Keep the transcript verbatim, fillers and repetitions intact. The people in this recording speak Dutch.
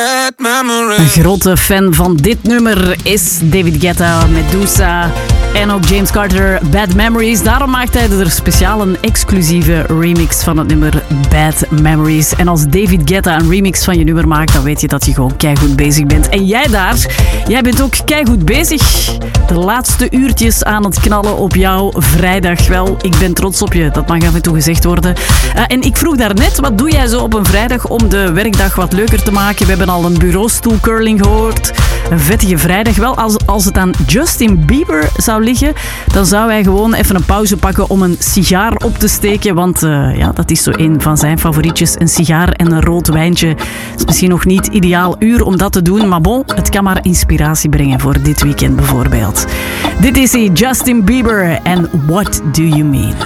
bad memories. Een grote fan van dit nummer is David Guetta, Medusa en ook James Carter, Bad Memories. Daarom maakt hij er speciaal een exclusieve remix van het nummer Bad Memories. En als David Guetta een remix van je nummer maakt, dan weet je dat je gewoon keigoed bezig bent. En jij daar, jij bent ook keigoed bezig. De laatste uurtjes aan het knallen op jouw vrijdag. Wel, ik ben trots op je, dat mag af en toe gezegd worden. Uh, en ik vroeg daarnet, wat doe jij zo op een vrijdag om de werkdag wat leuker te maken? We hebben al een bureaustoelcurling gehoord. Een vettige vrijdag. Wel, als, als het aan Justin Bieber zou liggen, dan zou hij gewoon even een pauze pakken om een sigaar op te steken. Want uh, ja, dat is zo een van zijn favorietjes. Een sigaar en een rood wijntje. Het is misschien nog niet ideaal uur om dat te doen, maar bon, het kan maar inspiratie brengen voor dit weekend bijvoorbeeld. Dit is hij, Justin Bieber en What Do You Mean?